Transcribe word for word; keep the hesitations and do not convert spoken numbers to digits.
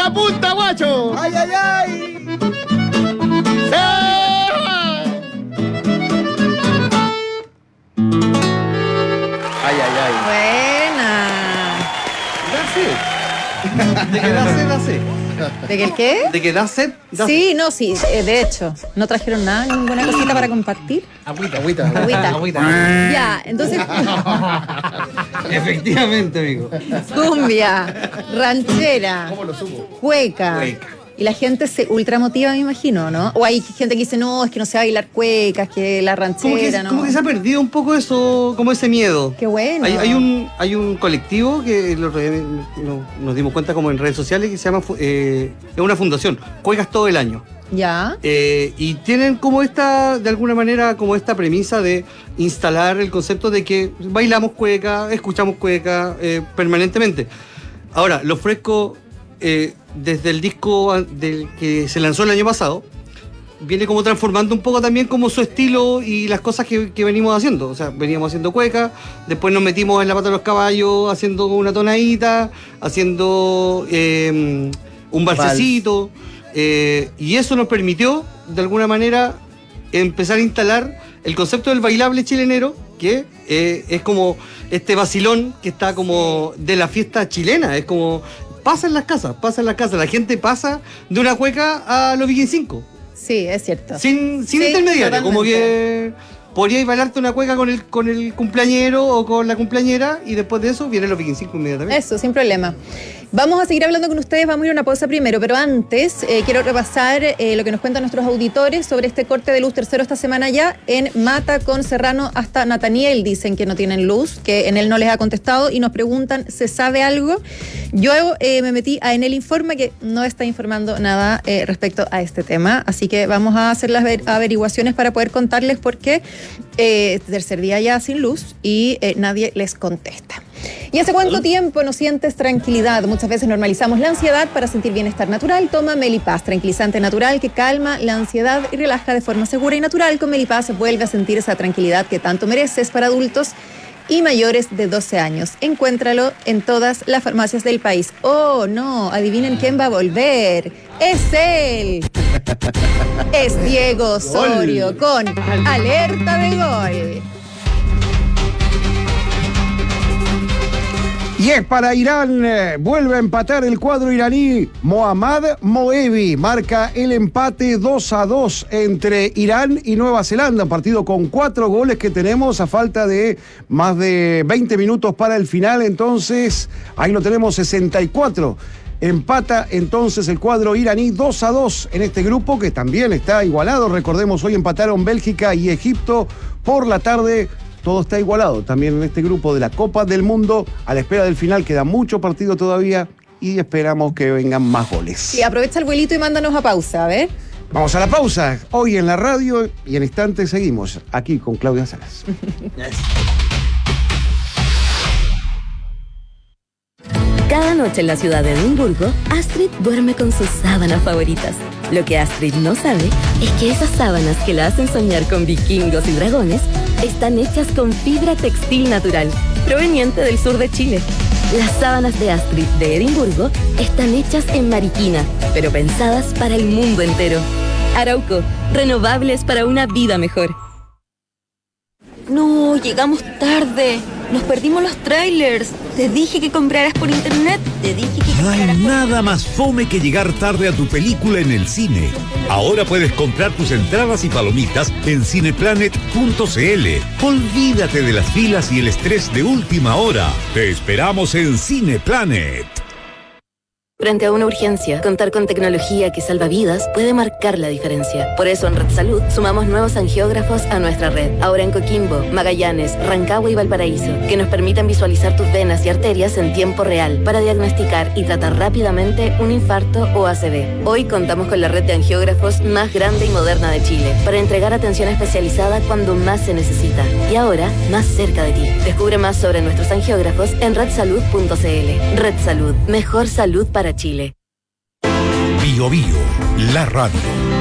punta a punta, guacho. ¡Ay, ay, ay! ¡Sí! ¡Ay, ay, ay! Buena. Da sed. ¿De qué da sed, da sed? ¿De qué el qué? ¿De qué da sed? Da Sí, sed. no, sí, eh, de hecho. ¿No trajeron nada, ninguna cosita para compartir? Agüita, agüita. Agüita. Agüita. Ya, entonces, Efectivamente, amigo. cumbia, ranchera, ¿Cómo lo supo? cueca. Cueca. Y la gente se ultramotiva, me imagino, ¿no? O hay gente que dice, no, es que no se va a bailar cuecas, que la Como que, ranchera, ¿no? como que se ha perdido un poco eso, como ese miedo. Qué bueno. Hay, hay un hay un colectivo que el otro día no- nos dimos cuenta como en redes sociales que se llama, fu- eh, es una fundación, Cuecas todo el año. Ya. Eh, y tienen como esta, de alguna manera, como esta premisa de instalar el concepto de que bailamos cueca, escuchamos cueca eh, permanentemente. Ahora, lo ofrezco eh, desde el disco an- del que se lanzó el año pasado, viene como transformando un poco también como su estilo y las cosas que, que venimos haciendo. O sea, veníamos haciendo cueca, después nos metimos en la pata de los caballos haciendo una tonadita, haciendo eh, un balsecito. Eh, y eso nos permitió, de alguna manera, empezar a instalar el concepto del bailable chilenero, que eh, es como este vacilón que está como de la fiesta chilena. Es como, pasa en las casas, pasa en las casas. La gente pasa de una cueca a los Viking cinco, Sí, es cierto. sin, sin Sí, intermediario. Como totalmente. que podríais bailarte una cueca con el, con el cumpleañero o con la cumpleañera y después de eso vienen los Viking cinco inmediatamente. Eso, sin problema. Vamos a seguir hablando con ustedes, vamos a ir a una pausa primero, pero antes eh, quiero repasar eh, lo que nos cuentan nuestros auditores sobre este corte de luz tercero esta semana ya en Mata con Serrano hasta Nataniel. Dicen que no tienen luz, que en él no les ha contestado y nos preguntan, ¿se sabe algo? Yo eh, me metí a Enel Informa, que no está informando nada eh, respecto a este tema, así que vamos a hacer las aver- averiguaciones para poder contarles por qué eh, tercer día ya sin luz y eh, nadie les contesta. ¿Y hace cuánto tiempo no sientes tranquilidad? Muchas veces normalizamos la ansiedad para sentir bienestar natural. Toma Melipaz, tranquilizante natural que calma la ansiedad y relaja de forma segura y natural. Con Melipaz vuelve a sentir esa tranquilidad que tanto mereces para adultos y mayores de doce años. Encuéntralo en todas las farmacias del país. ¡Oh, no! Adivinen quién va a volver. ¡Es él! Es Diego Osorio con Alerta de Gol. Y es para Irán, eh, vuelve a empatar el cuadro iraní. Mohammad Moebi marca el empate dos a dos entre Irán y Nueva Zelanda. Un partido con cuatro goles que tenemos a falta de más de veinte minutos para el final. Entonces, ahí lo tenemos, sesenta y cuatro. Empata entonces el cuadro iraní dos a dos en este grupo que también está igualado. Recordemos, hoy empataron Bélgica y Egipto por la tarde. Todo está igualado también en este grupo de la Copa del Mundo. A la espera del final queda mucho partido todavía y esperamos que vengan más goles. Sí, aprovecha el vuelito y mándanos a pausa, a ver. Vamos a la pausa. Hoy en la radio y en instantes seguimos aquí con Claudia Salas. Cada noche en la ciudad de Edimburgo, Astrid duerme con sus sábanas favoritas. Lo que Astrid no sabe es que esas sábanas que la hacen soñar con vikingos y dragones están hechas con fibra textil natural, proveniente del sur de Chile. Las sábanas de Astrid de Edimburgo están hechas en Mariquina, pero pensadas para el mundo entero. Arauco, renovables para una vida mejor. No, llegamos tarde. Nos perdimos los trailers. Te dije que compraras por internet. Te dije que No hay compraras por... nada más fome que llegar tarde a tu película en el cine. Ahora puedes comprar tus entradas y palomitas en cineplanet punto c l. Olvídate de las filas y el estrés de última hora. Te esperamos en Cineplanet. Frente a una urgencia, contar con tecnología que salva vidas puede marcar la diferencia. Por eso en Red Salud sumamos nuevos angiógrafos a nuestra red. Ahora en Coquimbo, Magallanes, Rancagua y Valparaíso, que nos permitan visualizar tus venas y arterias en tiempo real para diagnosticar y tratar rápidamente un infarto o A C V. Hoy contamos con la red de angiógrafos más grande y moderna de Chile para entregar atención especializada cuando más se necesita. Y ahora, más cerca de ti. Descubre más sobre nuestros angiógrafos en red salud punto c l. Red Salud, mejor salud para Chile. Bio Bio, la radio.